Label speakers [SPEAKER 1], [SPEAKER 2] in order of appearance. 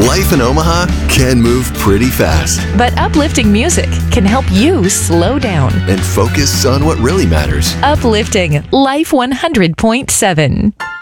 [SPEAKER 1] Life in Omaha can move pretty fast
[SPEAKER 2] But uplifting music can help you slow down.
[SPEAKER 1] and focus on what really matters.
[SPEAKER 2] Uplifting Life 100.7.